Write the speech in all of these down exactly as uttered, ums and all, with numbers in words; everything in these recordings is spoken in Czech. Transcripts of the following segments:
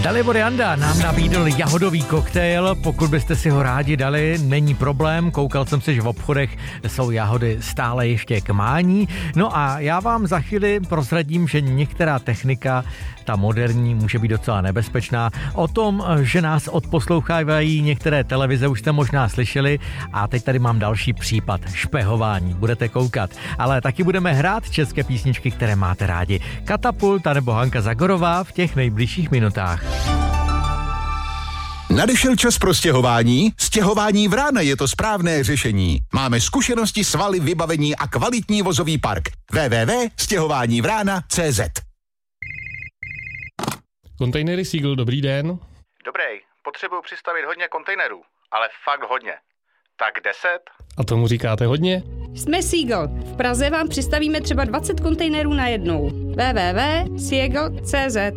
Dalibor Janda nám nabídl jahodový koktejl, pokud byste si ho rádi dali, není problém, koukal jsem si, že v obchodech jsou jahody stále ještě k mání. No a já vám za chvíli prozradím, že některá technika, ta moderní, může být docela nebezpečná. O tom, že nás odposlouchávají některé televize, už jste možná slyšeli, a teď tady mám další případ špehování, budete koukat. Ale taky budeme hrát české písničky, které máte rádi. Katapulta nebo Hanka Zagorová v těch nejbližších minutách. Nadešel čas pro stěhování? Stěhování Vrána je to správné řešení. Máme zkušenosti, svaly, vybavení a kvalitní vozový park. w w w tečka stěhování vrána tečka c z. Kontejnery Seagull, dobrý den. Dobrý, potřebuju přistavit hodně kontejnerů, ale fakt hodně. Tak deset? A tomu říkáte hodně? Jsme Seagull. V Praze vám přistavíme třeba dvacet kontejnerů na jednou. w w w tečka seagull tečka c z.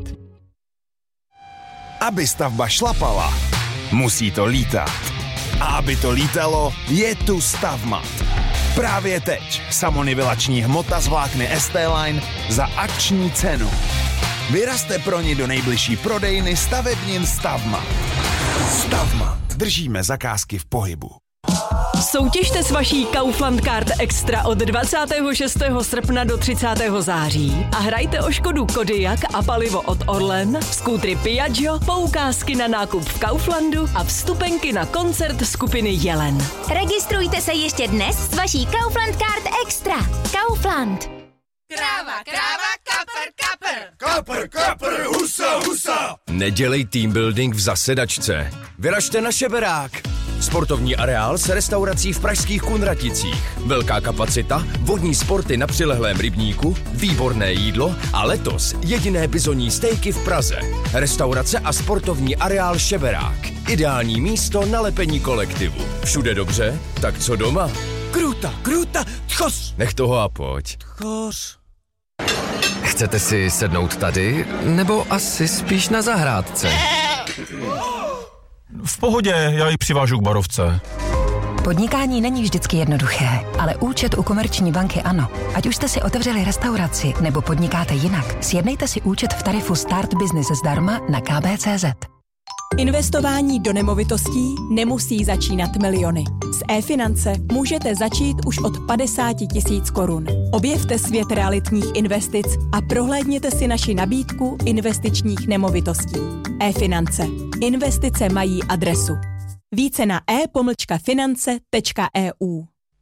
Aby stavba šlapala, musí to lítat. A aby to lítalo, je tu Stavmat. Právě teď samonivelační hmota z vlákny es té-Line za akční cenu. Vyrazte pro ní do nejbližší prodejny stavebnin Stavmat. Stavmat. Držíme zakázky v pohybu. Soutěžte s vaší Kaufland Card Extra od dvacátého šestého srpna do třicátého září a hrajte o Škodu Kodiaq a palivo od Orlen, skútry Piaggio, poukázky na nákup v Kauflandu a vstupenky na koncert skupiny Jelen. Registrujte se ještě dnes s vaší Kaufland Card Extra. Kaufland. Kráva, kráva, kapr, kapr. Kapr, kapr, husa, husa. Nedělej team building v zasedačce. Vyražte na Šeberák. Sportovní areál s restaurací v pražských Kunraticích. Velká kapacita, vodní sporty na přilehlém rybníku, výborné jídlo a letos jediné bizonní stejky v Praze. Restaurace a sportovní areál Šeberák. Ideální místo na lepení kolektivu. Všude dobře, tak co doma? Kruta, kruta, tchos. Nech toho a pojď. Tchos. Chcete si sednout tady, nebo asi spíš na zahrádce? V pohodě, já ji přivážu k barovce. Podnikání není vždycky jednoduché, ale účet u Komerční banky ano. Ať už jste si otevřeli restauraci nebo podnikáte jinak, sjednejte si účet v tarifu Start Business zdarma na k b tečka c z. Investování do nemovitostí nemusí začínat miliony. S e-finance můžete začít už od padesáti tisíc korun. Objevte svět realitních investic a prohlédněte si naši nabídku investičních nemovitostí. E-finance. Investice mají adresu. Více na e pomlčka finance tečka e u.